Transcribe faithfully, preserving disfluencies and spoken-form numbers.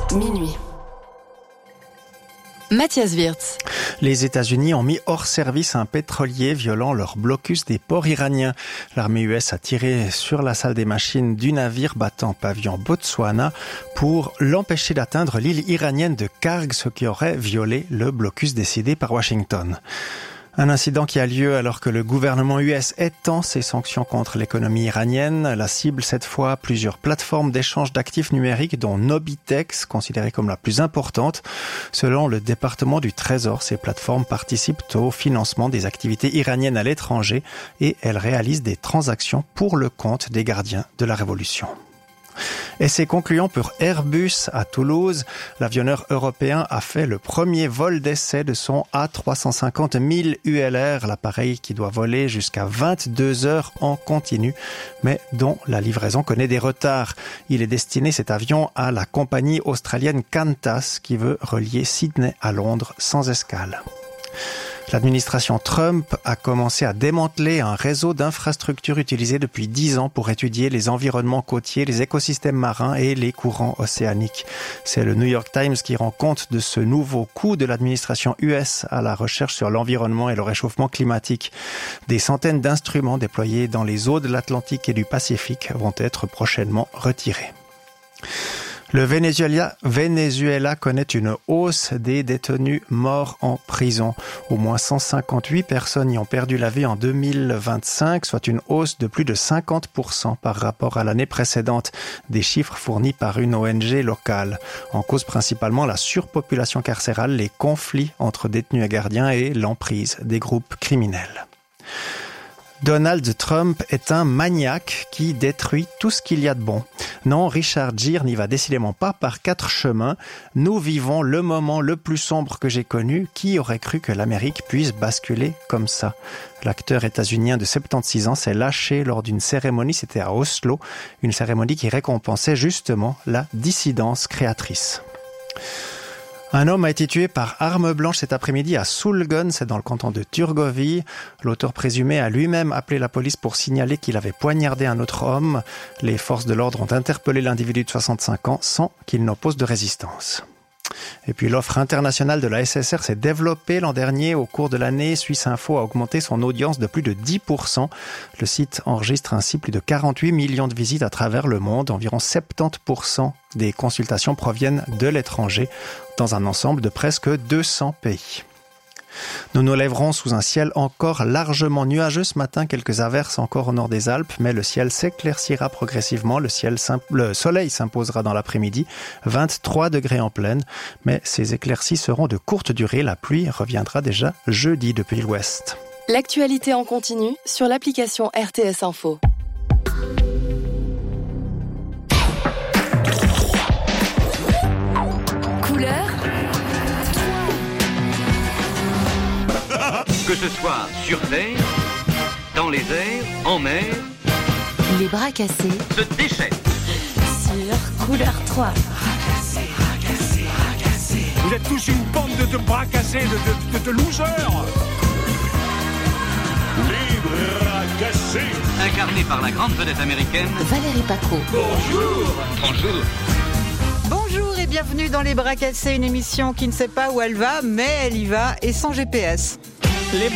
minuit. Mathias Wirtz. Les États-Unis ont mis hors service un pétrolier violant leur blocus des ports iraniens. L'armée U S a tiré sur la salle des machines du navire battant pavillon Botswana pour l'empêcher d'atteindre l'île iranienne de Karg, ce qui aurait violé le blocus décidé par Washington. Un incident qui a lieu alors que le gouvernement U S étend ses sanctions contre l'économie iranienne. La cible, cette fois, plusieurs plateformes d'échange d'actifs numériques, dont Nobitex, considérée comme la plus importante. Selon le département du Trésor, ces plateformes participent au financement des activités iraniennes à l'étranger et elles réalisent des transactions pour le compte des gardiens de la révolution. Et c'est concluant pour Airbus à Toulouse. L'avionneur européen a fait le premier vol d'essai de son A trois cent cinquante mille U L R, l'appareil qui doit voler jusqu'à vingt-deux heures en continu, mais dont la livraison connaît des retards. Il est destiné, cet avion, à la compagnie australienne Qantas qui veut relier Sydney à Londres sans escale. L'administration Trump a commencé à démanteler un réseau d'infrastructures utilisé depuis dix ans pour étudier les environnements côtiers, les écosystèmes marins et les courants océaniques. C'est le New York Times qui rend compte de ce nouveau coup de l'administration U S à la recherche sur l'environnement et le réchauffement climatique. Des centaines d'instruments déployés dans les eaux de l'Atlantique et du Pacifique vont être prochainement retirés. Le Venezuela, Venezuela connaît une hausse des détenus morts en prison. Au moins cent cinquante-huit personnes y ont perdu la vie en deux mille vingt-cinq, soit une hausse de plus de cinquante pour cent par rapport à l'année précédente. Des chiffres fournis par une O N G locale. En cause principalement la surpopulation carcérale, les conflits entre détenus et gardiens et l'emprise des groupes criminels. Donald Trump est un maniaque qui détruit tout ce qu'il y a de bon. Non, Richard Gere n'y va décidément pas par quatre chemins. Nous vivons le moment le plus sombre que j'ai connu. Qui aurait cru que l'Amérique puisse basculer comme ça ? L'acteur états-unien de soixante-seize ans s'est lâché lors d'une cérémonie, c'était à Oslo, une cérémonie qui récompensait justement la dissidence créatrice. Un homme a été tué par arme blanche cet après-midi à Sulgön, c'est dans le canton de Turgovie. L'auteur présumé a lui-même appelé la police pour signaler qu'il avait poignardé un autre homme. Les forces de l'ordre ont interpellé l'individu de soixante-cinq ans sans qu'il n'oppose de résistance. Et puis l'offre internationale de la S S R s'est développée l'an dernier. Au cours de l'année, Suisse Info a augmenté son audience de plus de dix pour cent. Le site enregistre ainsi plus de quarante-huit millions de visites à travers le monde. Environ soixante-dix pour cent des consultations proviennent de l'étranger, dans un ensemble de presque deux cents pays. Nous nous lèverons sous un ciel encore largement nuageux ce matin, quelques averses encore au nord des Alpes, mais le ciel s'éclaircira progressivement, le, ciel le soleil s'imposera dans l'après-midi, vingt-trois degrés en pleine, mais ces éclaircies seront de courte durée, la pluie reviendra déjà jeudi depuis l'ouest. L'actualité en continu sur l'application R T S Info. Couleur. Que ce soit sur terre, dans les airs, en mer, Les bras cassés se déchaîne. sur Couleur trois. Vous êtes tous une bande de, de bras cassés, de, de, de, de losers. Les bras cassés. Incarné par la grande vedette américaine Valérie Paco. Bonjour. Bonjour. Bonjour et bienvenue dans Les Bras Cassés, une émission qui ne sait pas où elle va, mais elle y va et sans G P S. Les